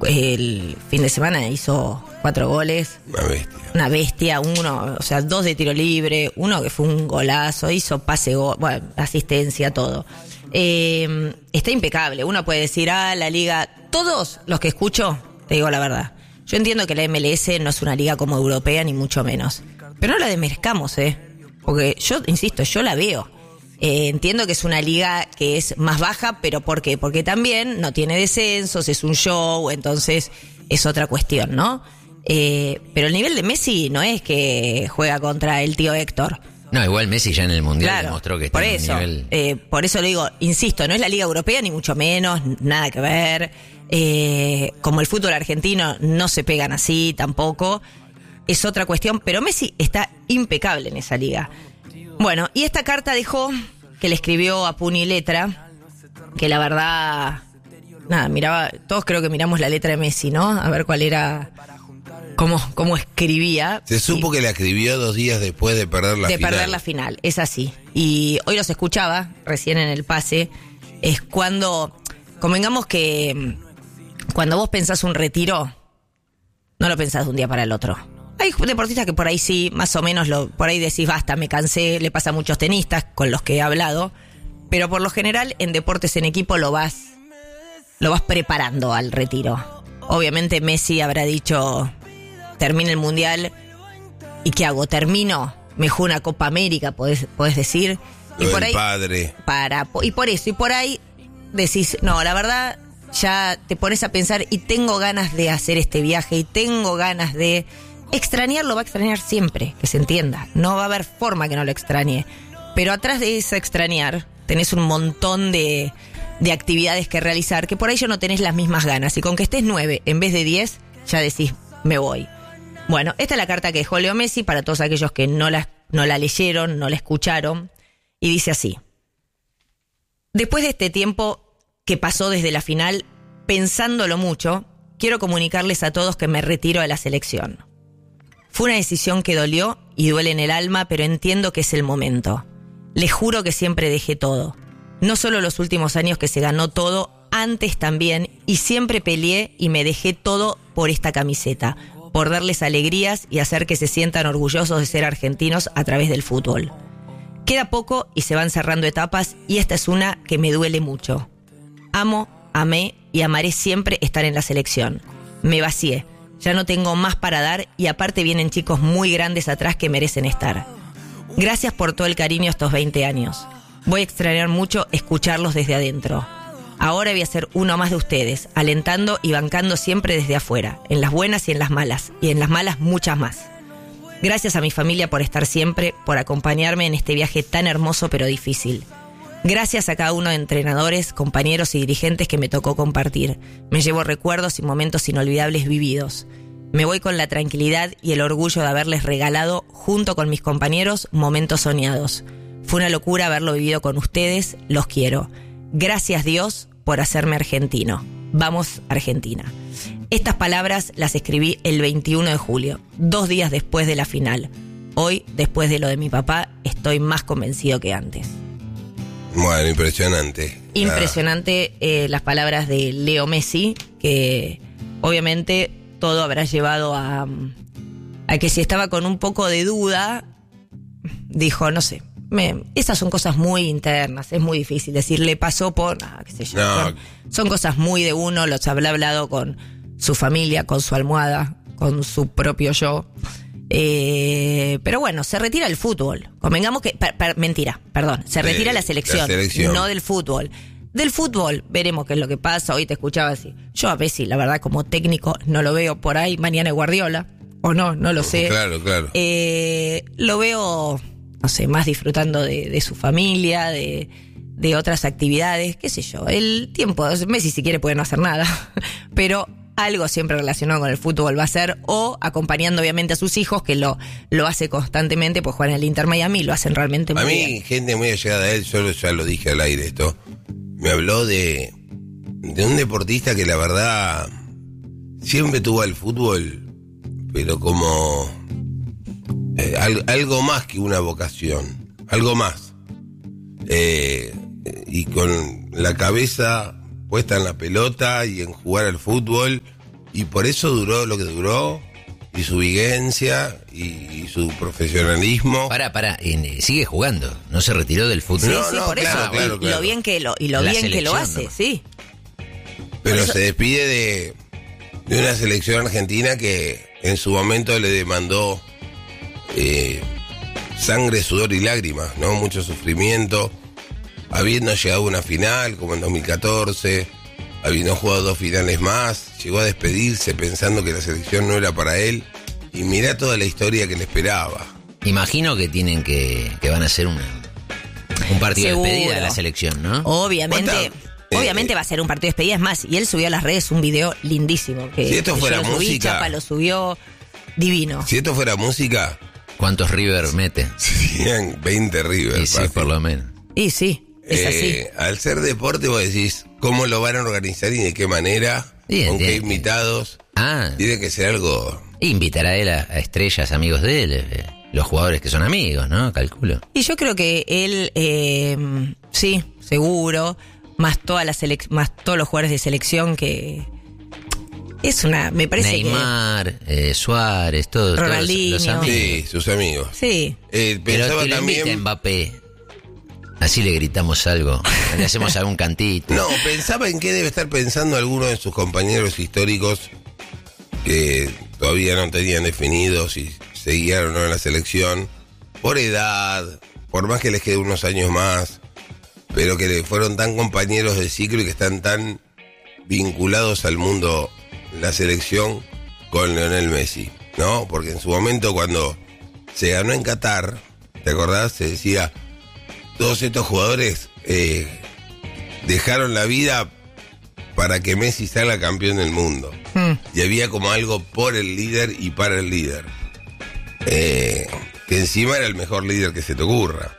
El fin de semana hizo 4 goles. Una bestia, 2 de tiro libre, uno que fue un golazo, hizo pase, asistencia, todo. Está impecable. Uno puede decir, la liga, todos los que escucho, te digo la verdad, yo entiendo que la MLS no es una liga como europea, ni mucho menos, pero no la desmerezcamos, porque yo, insisto, yo la veo. Entiendo que es una liga que es más baja, pero ¿por qué? Porque también no tiene descensos, es un show, entonces es otra cuestión, ¿no? Pero el nivel de Messi no es que juega contra el tío Héctor. No, igual Messi ya en el Mundial demostró que está en un nivel... por eso le digo, insisto, no es la liga europea ni mucho menos, nada que ver. Como el fútbol argentino no se pegan así tampoco, es otra cuestión, pero Messi está impecable en esa liga. Bueno, y esta carta dejó, que le escribió a puño y letra, que la verdad, todos creo que miramos la letra de Messi, ¿no? A ver cuál era, cómo escribía. Se supo que la escribió 2 días después de perder la final. De perder la final, es así. Y hoy los escuchaba, recién en el pase, es cuando, convengamos que cuando vos pensás un retiro, no lo pensás de un día para el otro. Hay deportistas que por ahí sí, más o menos, por ahí decís, basta, me cansé, le pasa a muchos tenistas con los que he hablado, pero por lo general en deportes en equipo lo vas preparando al retiro. Obviamente Messi habrá dicho, termina el Mundial, ¿y qué hago? ¿Termino? Me juego una Copa América, podés decir. Y por ahí, padre. Y por ahí decís, no, la verdad, ya te pones a pensar y tengo ganas de hacer este viaje y tengo ganas de... Extrañarlo va a extrañar siempre, que se entienda. No va a haber forma que no lo extrañe. Pero atrás de ese extrañar tenés un montón de actividades que realizar que por ahí ya no tenés las mismas ganas. Y con que estés 9 en vez de 10, ya decís, me voy. Bueno, esta es la carta que dejó Leo Messi para todos aquellos que no la leyeron, no la escucharon. Y dice así. Después de este tiempo que pasó desde la final, pensándolo mucho, quiero comunicarles a todos que me retiro de la selección. Fue una decisión que dolió y duele en el alma, pero entiendo que es el momento. Les juro que siempre dejé todo. No solo los últimos años que se ganó todo, antes también, y siempre peleé y me dejé todo por esta camiseta, por darles alegrías y hacer que se sientan orgullosos de ser argentinos a través del fútbol. Queda poco y se van cerrando etapas, y esta es una que me duele mucho. Amo, amé y amaré siempre estar en la selección. Me vacié. Ya no tengo más para dar y aparte vienen chicos muy grandes atrás que merecen estar. Gracias por todo el cariño estos 20 años. Voy a extrañar mucho escucharlos desde adentro. Ahora voy a ser uno más de ustedes, alentando y bancando siempre desde afuera, en las buenas y en las malas, y en las malas muchas más. Gracias a mi familia por estar siempre, por acompañarme en este viaje tan hermoso pero difícil. Gracias a cada uno de entrenadores, compañeros y dirigentes que me tocó compartir. Me llevo recuerdos y momentos inolvidables vividos. Me voy con la tranquilidad y el orgullo de haberles regalado, junto con mis compañeros, momentos soñados. Fue una locura haberlo vivido con ustedes, los quiero. Gracias Dios por hacerme argentino. Vamos Argentina. Estas palabras las escribí el 21 de julio, 2 días después de la final. Hoy, después de lo de mi papá, estoy más convencido que antes. Bueno, impresionante. Impresionante las palabras de Leo Messi, que obviamente todo habrá llevado a que si estaba con un poco de duda, dijo, no sé, esas son cosas muy internas, es muy difícil decirle pasó por, qué sé yo. No. Son cosas muy de uno, los habrá hablado con su familia, con su almohada, con su propio yo. Pero bueno, se retira el fútbol. Convengamos que, se retira la selección, no del fútbol. Del fútbol veremos qué es lo que pasa. Hoy te escuchaba así. Yo a Messi, la verdad, como técnico, no lo veo por ahí. Mañana es Guardiola, o no lo sé. Claro. Lo veo, no sé, más disfrutando de su familia, de otras actividades, qué sé yo. El tiempo, Messi si quiere puede no hacer nada, pero algo siempre relacionado con el fútbol va a ser, o acompañando obviamente a sus hijos, que lo hace constantemente, pues juegan en el Inter Miami, lo hacen realmente muy bien. A mí, gente muy allegada a él, yo ya lo dije al aire esto, me habló de un deportista que la verdad siempre tuvo al fútbol, pero como algo más que una vocación, algo más. Y con la cabeza puesta en la pelota y en jugar al fútbol, y por eso duró lo que duró, y su vigencia, y su profesionalismo. Sigue jugando, no se retiró del fútbol. Sí, por eso, claro. Y lo bien que lo hace, sí. Pero se despide de una selección argentina que en su momento le demandó sangre, sudor y lágrimas, ¿no? Mucho sufrimiento, habiendo llegado a una final como en 2014, habiendo jugado 2 finales más, llegó a despedirse pensando que la selección no era para él, y mirá toda la historia que le esperaba. Imagino que van a hacer un partido de despedida de la selección, ¿no? Obviamente va a ser un partido de despedida, es más, y él subió a las redes un video lindísimo. Si esto fuera música, Chapa lo subió divino. Si esto fuera música, ¿cuántos River mete? Serían 20 River. Y sí, por lo menos. Y sí, es así. Al ser deporte vos decís, ¿cómo lo van a organizar y de qué manera? ¿Con qué invitados? Tiene que ser algo... Invitar a él a estrellas, amigos de él, los jugadores que son amigos, ¿no? Calculo. Y yo creo que él, sí, seguro... más todos los jugadores de selección que es me parece Neymar, Suárez, todos los amigos. Sí, sus amigos. Sí. Pero que también lo invite Mbappé. Así le gritamos algo, le hacemos algún cantito. No, pensaba en qué debe estar pensando alguno de sus compañeros históricos que todavía no tenían definido si seguían o no en la selección, por edad, por más que les quede unos años más, pero que fueron tan compañeros de ciclo y que están tan vinculados al mundo, la selección, con Lionel Messi, ¿no? Porque en su momento cuando se ganó en Qatar, ¿te acordás? Se decía, todos estos jugadores dejaron la vida para que Messi salga campeón del mundo. Y había como algo por el líder y para el líder. Que encima era el mejor líder que se te ocurra.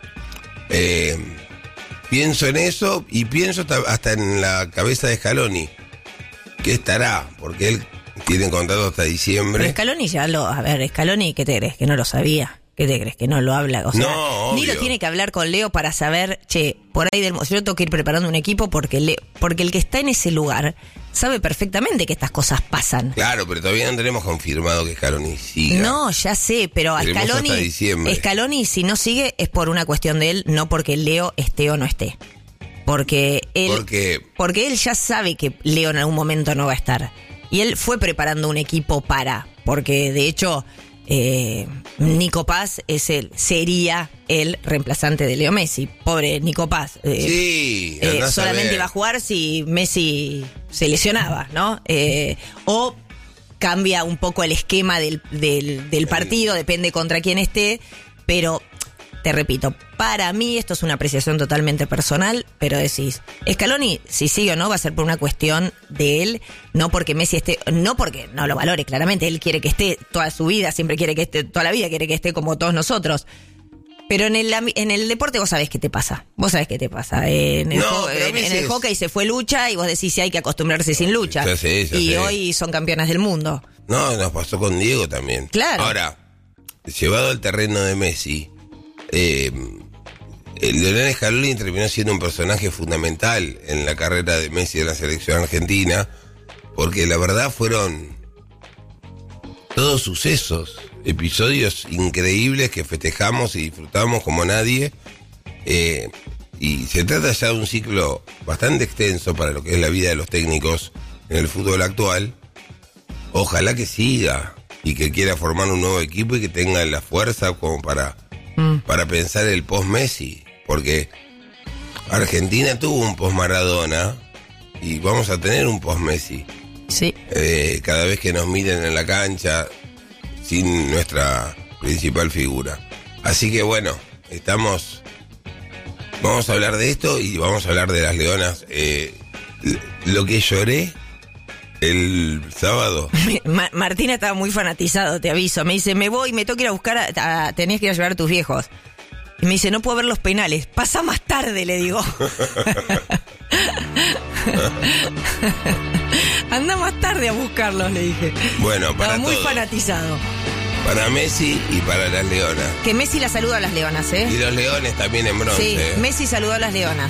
Pienso en eso y pienso hasta en la cabeza de Scaloni. ¿Qué estará? Porque él tiene contrato hasta diciembre. Pero Scaloni Scaloni, ¿qué te crees? ¿Que no lo sabía? ¿Qué te crees? ¿Que no lo habla? O sea, no, ni lo tiene que hablar con Leo para saber, por ahí yo tengo que ir preparando un equipo porque el que está en ese lugar sabe perfectamente que estas cosas pasan. Claro, pero todavía no tenemos confirmado que Scaloni siga. No, ya sé, pero a Scaloni si no sigue es por una cuestión de él, no porque Leo esté o no esté. Porque él ya sabe que Leo en algún momento no va a estar. Y él fue preparando un equipo porque de hecho Nico Paz sería el reemplazante de Leo Messi. Pobre Nico Paz. Solamente iba a jugar si Messi se lesionaba, ¿no? O cambia un poco el esquema del partido, depende contra quién esté, pero te repito, para mí esto es una apreciación totalmente personal, pero decís, Scaloni, si sigue o no, va a ser por una cuestión de él, no porque Messi esté, no porque no lo valore, claramente, él quiere que esté toda su vida, siempre quiere que esté, toda la vida quiere que esté como todos nosotros. Pero en el deporte vos sabés qué te pasa. En el hockey se fue lucha y vos decís si hay que acostumbrarse sin lucha. Y hoy son campeonas del mundo. No, nos pasó con Diego también. Claro. Ahora, llevado al terreno de Messi, Lionel Scaloni terminó siendo un personaje fundamental en la carrera de Messi en la selección argentina, porque la verdad fueron todos sucesos, episodios increíbles que festejamos y disfrutamos como nadie, y se trata ya de un ciclo bastante extenso para lo que es la vida de los técnicos en el fútbol actual. Ojalá que siga y que quiera formar un nuevo equipo y que tenga la fuerza como para pensar el post-Messi, porque Argentina tuvo un post-Maradona y vamos a tener un post-Messi. Sí. Cada vez que nos miren en la cancha sin nuestra principal figura. Así que bueno, vamos a hablar de esto y vamos a hablar de las Leonas. Lo que lloré el sábado. Martina estaba muy fanatizado, te aviso. Me dice, me voy, me tengo que ir a buscar, tenías que ir a llevar a tus viejos. Y me dice, no puedo ver los penales. Pasa más tarde, le digo. Anda más tarde a buscarlos, le dije. Bueno, para estaba muy todos. Fanatizado. Para Messi y para las Leonas. Que Messi la saluda a las Leonas, ¿eh? Y los Leones también en bronce. Sí, Messi saludó a las Leonas.